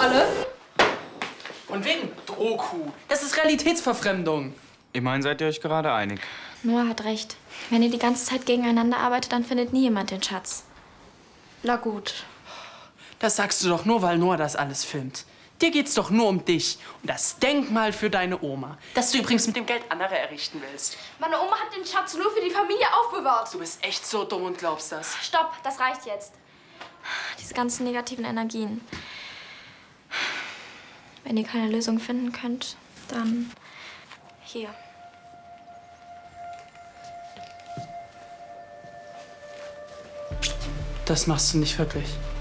alle? Und wegen Doku. Das ist Realitätsverfremdung. Ich meine, seid ihr euch gerade einig? Noah hat recht. Wenn ihr die ganze Zeit gegeneinander arbeitet, dann findet nie jemand den Schatz. Na gut. Das sagst du doch nur, weil Noah das alles filmt. Dir geht's doch nur um dich und das Denkmal für deine Oma. Das du übrigens mit dem Geld anderer errichten willst. Meine Oma hat den Schatz nur für die Familie aufbewahrt. Du bist echt so dumm und glaubst das. Stopp, das reicht jetzt. Diese ganzen negativen Energien. Wenn ihr keine Lösung finden könnt, dann hier. Das machst du nicht wirklich.